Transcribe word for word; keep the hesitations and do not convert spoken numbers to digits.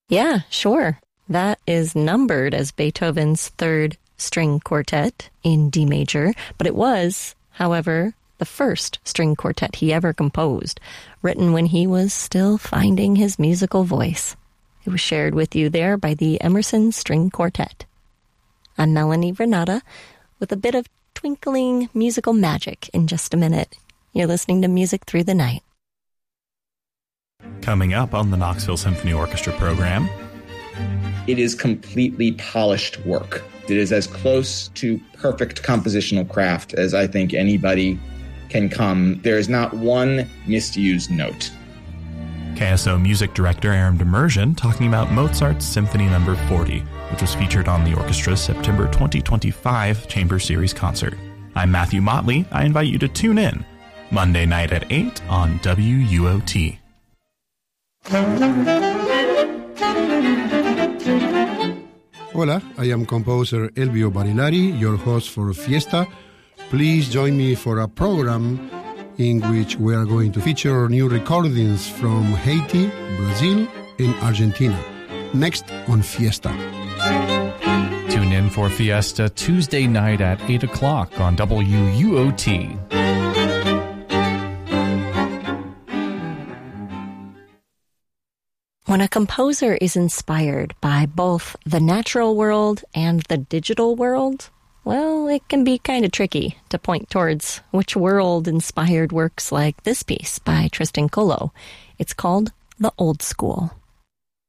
Yeah, sure. That is numbered as Beethoven's third string quartet in D major, but it was, however, the first string quartet he ever composed, written when he was still finding his musical voice. It was shared with you there by the Emerson String Quartet. I'm Melanie Renata with a bit of twinkling musical magic in just a minute. You're listening to Music Through the Night. Coming up on the Knoxville Symphony Orchestra program. It is completely polished work. It is as close to perfect compositional craft as I think anybody can come. There is not one misused note. K S O music director Aaron Demersion talking about Mozart's Symphony Number forty, which was featured on the orchestra's September twenty twenty-five Chamber Series concert. I'm Matthew Motley. I invite you to tune in Monday night at eight on W U O T. Hola, I am composer Elvio Barilari, your host for Fiesta. Please join me for a program in which we are going to feature new recordings from Haiti, Brazil, and Argentina. Next on Fiesta. Tune in for Fiesta Tuesday night at eight o'clock on W U O T. When a composer is inspired by both the natural world and the digital world, well, it can be kind of tricky to point towards which world-inspired works like this piece by Tristan Colo. It's called The Old School.